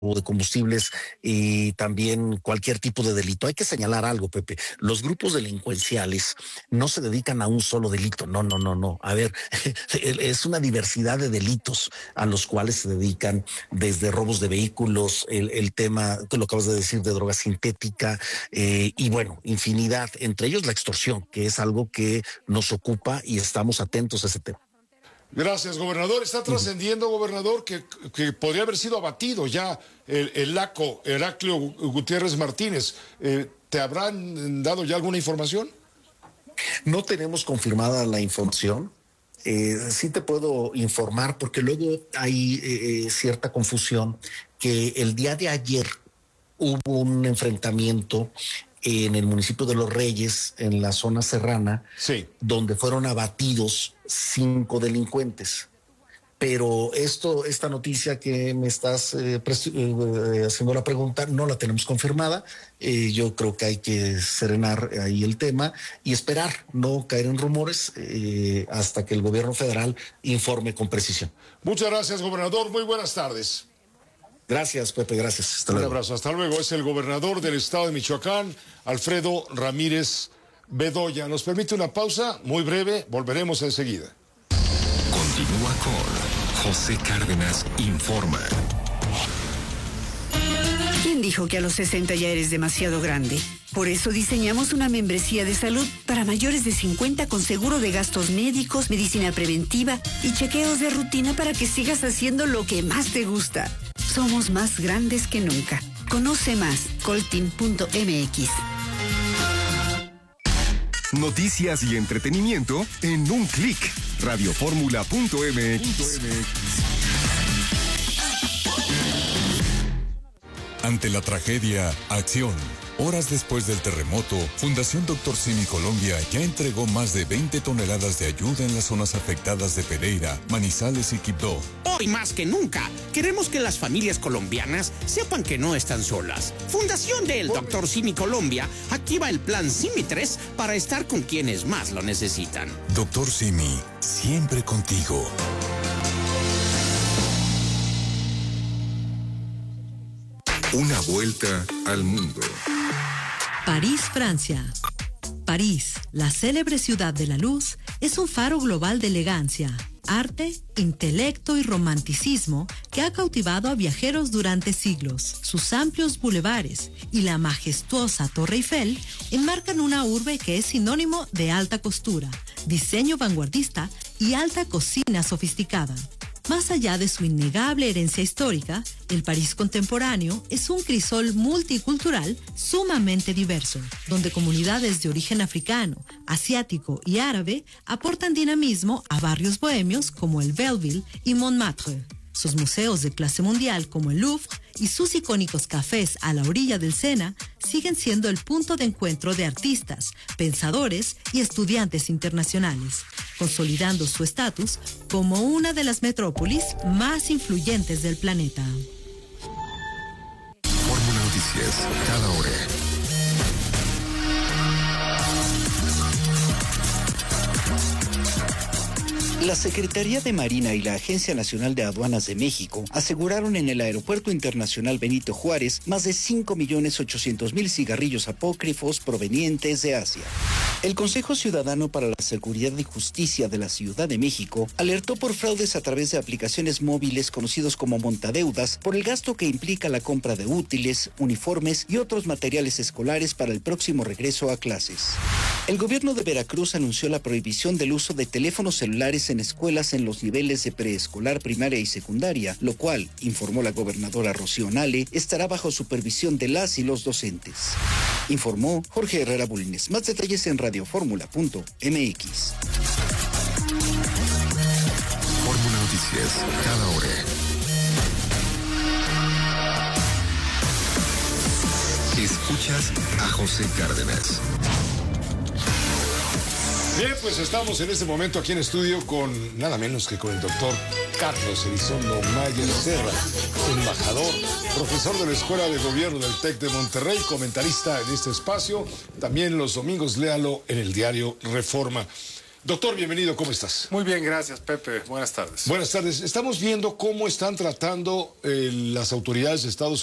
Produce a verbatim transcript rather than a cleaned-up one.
de combustibles y también cualquier tipo de delito. Hay que señalar algo, Pepe. Los grupos delincuenciales no se dedican a un solo delito. No, no, no, no. A ver, es una diversidad de delitos a los cuales se dedican, desde robos de vehículos, el, el tema que lo acabas de decir de droga sintética, eh, y bueno, infinidad, entre ellos la extorsión, que es algo que nos ocupa y estamos atentos a ese tema. Gracias, gobernador. Está trascendiendo, gobernador, que, que podría haber sido abatido ya el, el LACO, Heraclio Gutiérrez Martínez. Eh, ¿Te habrán dado ya alguna información? No tenemos confirmada la información. Eh, sí te puedo informar porque luego hay eh, cierta confusión que el día de ayer hubo un enfrentamiento en el municipio de Los Reyes, en la zona serrana, sí, donde fueron abatidos cinco delincuentes. Pero esto, esta noticia que me estás eh, eh, haciendo la pregunta, no la tenemos confirmada. Eh, yo creo que hay que serenar ahí el tema y esperar, no caer en rumores eh, hasta que el gobierno federal informe con precisión. Muchas gracias, gobernador. Muy buenas tardes. Gracias, Pepe, gracias. Hasta luego. Un abrazo, hasta luego. Es el gobernador del estado de Michoacán, Alfredo Ramírez Bedoya. Nos permite una pausa muy breve, volveremos enseguida. Continúa con José Cárdenas Informa. ¿Quién dijo que a los sesenta ya eres demasiado grande? Por eso diseñamos una membresía de salud para mayores de cincuenta con seguro de gastos médicos, medicina preventiva y chequeos de rutina para que sigas haciendo lo que más te gusta. Somos más grandes que nunca. Conoce más, coltin punto m x. Noticias y entretenimiento en un clic. radioformula punto m x. Ante la tragedia, acción. Horas después del terremoto, Fundación Doctor Simi Colombia ya entregó más de veinte toneladas de ayuda en las zonas afectadas de Pereira, Manizales y Quibdó. Hoy más que nunca, queremos que las familias colombianas sepan que no están solas. Fundación del Doctor Simi Colombia activa el plan Simi tres para estar con quienes más lo necesitan. Doctor Simi, siempre contigo. Una vuelta al mundo. París, Francia. París, la célebre ciudad de la luz, es un faro global de elegancia, arte, intelecto y romanticismo que ha cautivado a viajeros durante siglos. Sus amplios bulevares y la majestuosa Torre Eiffel enmarcan una urbe que es sinónimo de alta costura, diseño vanguardista y alta cocina sofisticada. Más allá de su innegable herencia histórica, el París contemporáneo es un crisol multicultural sumamente diverso, donde comunidades de origen africano, asiático y árabe aportan dinamismo a barrios bohemios como el Belleville y Montmartre. Sus museos de clase mundial como el Louvre y sus icónicos cafés a la orilla del Sena siguen siendo el punto de encuentro de artistas, pensadores y estudiantes internacionales, consolidando su estatus como una de las metrópolis más influyentes del planeta. Fórmula Noticias, cada hora. La Secretaría de Marina y la Agencia Nacional de Aduanas de México aseguraron en el Aeropuerto Internacional Benito Juárez más de cinco millones ochocientos mil cigarrillos apócrifos provenientes de Asia. El Consejo Ciudadano para la Seguridad y Justicia de la Ciudad de México alertó por fraudes a través de aplicaciones móviles conocidos como montadeudas por el gasto que implica la compra de útiles, uniformes y otros materiales escolares para el próximo regreso a clases. El gobierno de Veracruz anunció la prohibición del uso de teléfonos celulares en escuelas en los niveles de preescolar, primaria y secundaria, lo cual, informó la gobernadora Rocío Nale, estará bajo supervisión de las y los docentes. Informó Jorge Herrera Bulnes. Más detalles en radioformula punto m x. Fórmula Noticias, cada hora. Escuchas a José Cárdenas. Bien, pues estamos en este momento aquí en estudio con nada menos que con el doctor Carlos Elizondo Mayer Serra, embajador, profesor de la Escuela de Gobierno del TEC de Monterrey, comentarista en este espacio. También los domingos léalo en el diario Reforma. Doctor, bienvenido, ¿cómo estás? Muy bien, gracias, Pepe. Buenas tardes. Buenas tardes. Estamos viendo cómo están tratando eh, las autoridades de Estados